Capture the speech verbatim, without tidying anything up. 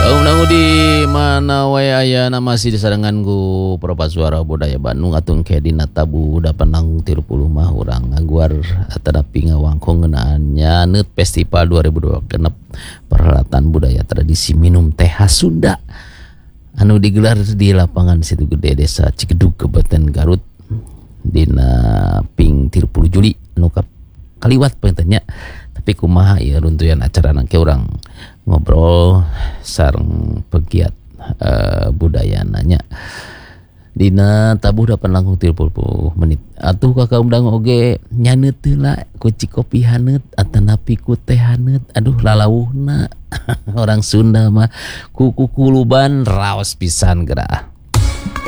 Unang di mana wae ayana masih disarangan ku Propa Suara Budaya Bandung atau kedina tabu da penanggung tilu puluh mah urang ngaguar tadapi ngawangkong ngeunaannya neut festival dua ribu dua puluh genep perhelatan budaya tradisi minum teh khas Sunda anu digelar di lapangan Situ Gede Desa Cikedug Kabupaten Garut dina ping tilu puluh Juli anu kaliwat pentingnya. Tapi kumaha ya runtuyan acara nangke orang ngobrol sareng pegiat uh, budaya nanya dina tabuh dapan langkung tilu puluh menit atuh kakak undang oge nyaneut heula ku cikopi haneut atanapi ku teh haneut aduh lalauhna orang Sunda mah ku kukuluban raos pisan geura.